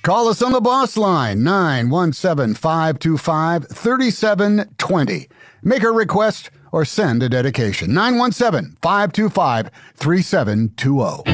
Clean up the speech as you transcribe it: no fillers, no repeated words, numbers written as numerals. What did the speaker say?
Call us on the boss line, 917-525-3720. Make a request or send a dedication, 917-525-3720.